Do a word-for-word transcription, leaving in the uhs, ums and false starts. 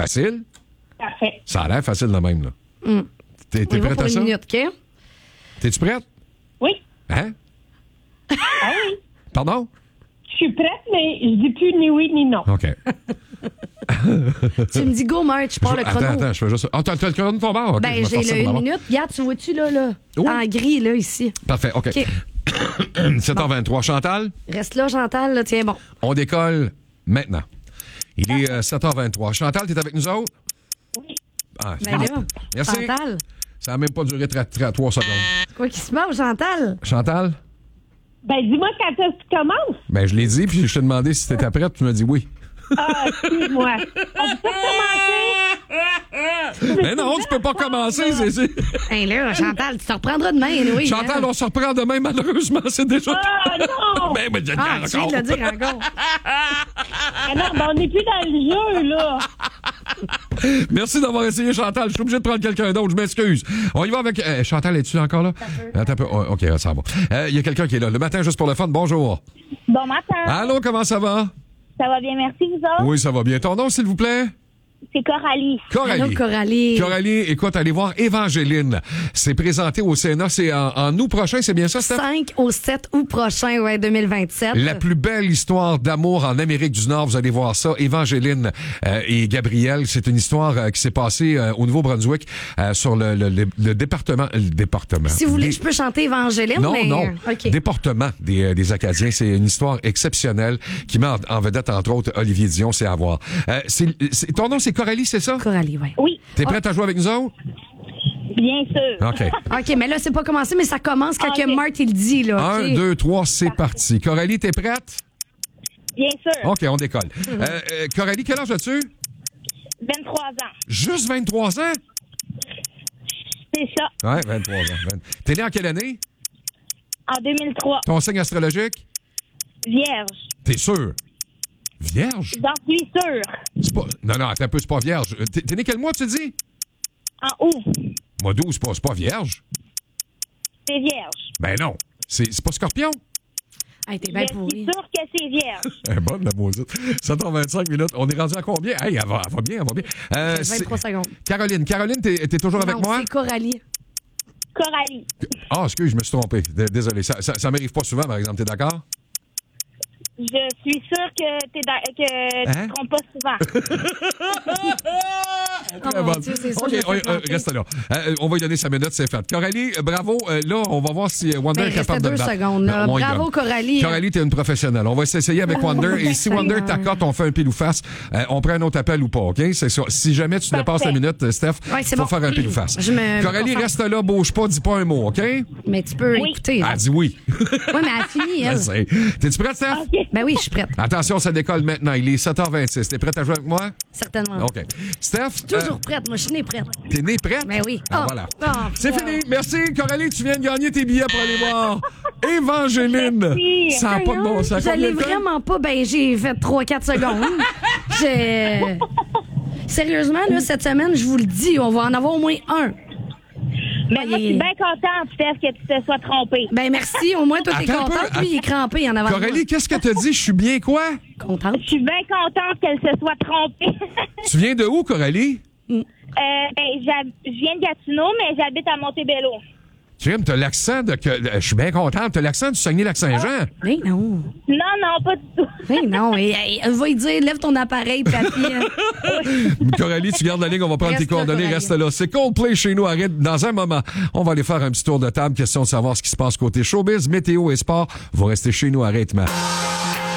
Facile? Parfait. Ça a l'air facile de même, là. Mm. T'es, t'es prête à ça? Une minute, OK? T'es-tu prête? Oui. Hein? Ah oui. Pardon? Je suis prête, mais je dis plus ni oui ni non. OK. Tu me dis go, Marc, je pars le chrono. Attends, attends, je fais juste... Ah, t'as, t'as le chrono de ton bord? Okay, ben, j'ai le une minute. Regarde, tu vois-tu, là, là? Oh. En gris, là, ici. Parfait, OK. OK. sept heures vingt-trois. Chantal? Reste là, Chantal, là, tiens, bon. On décolle maintenant. Il est euh, sept heures vingt-trois. Chantal, t'es avec nous autres? Oui. Ah, c'est Ben bon. là, Merci. Chantal. Ça n'a même pas duré trois secondes. Quoi qu'il se passe, Chantal? Chantal? Ben, dis-moi quand est-ce que tu commences. Ben, je l'ai dit, puis je t'ai demandé si t'étais prête, tu m'as dit oui. Ah, excuse-moi. On peut pas commencer? Mais non, tu peux pas commencer, c'est... c'est... Hey, là, Chantal, tu te reprendras demain, oui. Chantal, hein? on se reprend demain, malheureusement, c'est déjà... Ah, non! Ben, ben, j'ai Ah, tu viens de le dire encore. Ah non, ben, on n'est plus dans le jeu, là. Merci d'avoir essayé, Chantal. Je suis obligé de prendre quelqu'un d'autre, je m'excuse. On y va avec... Euh, Chantal, es-tu encore là? Attends un peu. Oh, OK, ça va. Il euh, y a quelqu'un qui est là. Le matin, juste pour le fun, bonjour. Bon matin. Allô, comment ça va? Ça va bien, merci, vous autres? Oui, ça va bien. Ton nom, s'il vous plaît? C'est Coralie. Coralie. Allô, Coralie. Coralie, écoute, allez voir Évangéline. C'est présenté au Sénat. C'est en, en août prochain, c'est bien ça, Steph? cinq au sept août prochain, ouais, deux mille vingt-sept. La plus belle histoire d'amour en Amérique du Nord, vous allez voir ça. Évangéline euh, et Gabriel, c'est une histoire euh, qui s'est passée euh, au Nouveau-Brunswick euh, sur le, le, le, le département... Le département. Si vous voulez, Des... je peux chanter Évangéline, Non, mais... non. Okay. Déportement des, euh, des Acadiens. C'est une histoire exceptionnelle qui met en, en vedette, entre autres, Olivier Dion. C'est à voir. Euh, c'est, c'est, ton nom, c'est Coralie, c'est ça? Coralie, oui. Oui, T'es prête à jouer avec nous autres? bien sûr. OK. OK, mais là, c'est pas commencé, mais ça commence quand OK. que Marthe, il dit, là. Un, OK? deux, trois, c'est parti. Coralie, t'es prête? Bien sûr. OK, on décolle. Euh, euh, Coralie, quel âge as-tu? vingt-trois ans. Juste vingt-trois ans? C'est ça. Ouais, vingt-trois ans. vingt T'es né en quelle année? En deux mille trois. Ton signe astrologique? Vierge. T'es sûr? Vierge? J'en suis sûre. C'est pas... Non, non, attends un peu, c'est pas vierge. T'es, t'es né quel mois, tu dis? En août. Mois d'août, c'est pas, c'est pas vierge. C'est vierge. Ben non. C'est, c'est pas scorpion? Hey, t'es bien Je suis pourri. sûre que c'est vierge. Elle est bonne, la maudite. sept heures vingt-cinq minutes. On est rendu à combien? Hey, elle va, elle va bien, elle va bien. Euh, vingt-trois c'est... secondes. Caroline. Caroline, t'es, t'es toujours avec Non, moi? c'est Coralie. Coralie. Ah, excuse, je me suis trompé. D- Désolé. Ça, ça, ça m'arrive pas souvent, par exemple. T'es d'accord? Je suis sûre que t'es da- que Hein? tu te trompes pas souvent. Oh, Très mon bonne. Dieu, c'est sûr, OK, je vais on, te euh, planter. reste là. Euh, on va lui donner sa minute, c'est fait. Coralie, euh, bravo. Euh, là, on va voir si euh, Wonder Ben, est capable de restait le deux battre. secondes, là. Non, on y Bravo, donne. Coralie. Coralie, t'es une professionnelle. On va s'essayer avec Wonder. Et si Wonder Seigneur. t'accote, on fait un pile ou face. Euh, on prend un autre appel ou pas, OK? C'est ça. Si jamais tu dépasses la minute, euh, Steph, Ouais, c'est faut bon. faire un pile ou face. Je me- Coralie, me reste là, bouge pas, dis pas un mot, OK? Mais tu peux Oui. écouter. là. Elle dit oui. Oui, mais elle a fini, Je elle. sais. T'es-tu prête, Steph? OK. Ben oui, je suis prête. Attention, ça décolle maintenant. Il est sept heures vingt-six. T'es prête à jouer avec moi? Certainement. OK. Steph, Toujours euh, prête. Moi, je suis née prête. t'es née prête? Ben oui. Ah, Ah. voilà. Ah. C'est fini. Merci, Coralie. Tu viens de gagner tes billets pour aller voir Évangéline. Merci. Ça n'a pas de bon sens. Je Combien l'ai de temps? vraiment pas. Ben, j'ai fait trois quatre secondes. Je... Sérieusement, là, cette semaine, je vous le dis, on va en avoir au moins un. Mais moi, je suis bien contente, Steph, que tu te sois trompée. Ben merci, au moins toi t'es Attends un peu, contente, lui il est crampé en avant. de moi. Coralie, qu'est-ce que t'as dit? Je suis bien quoi? Contente. Je suis bien contente qu'elle se soit trompée. Tu viens de où, Coralie? Euh, ben, j'hab- je viens de Gatineau, mais j'habite à Montebello. Tu viens, t'as l'accent de... que Je suis bien contente. T'as l'accent du Saguenay-Lac-Saint-Jean. Ben non. Non, non, pas du tout. Ben non. Et, et, elle va lui dire, lève ton appareil, papy. Coralie, tu gardes la ligne, on va prendre Reste tes là, coordonnées, Coralie. reste là. C'est Coldplay chez nous, arrête. Dans un moment, on va aller faire un petit tour de table, question de savoir ce qui se passe côté showbiz, météo et sport. Vous restez chez nous, arrête, ma.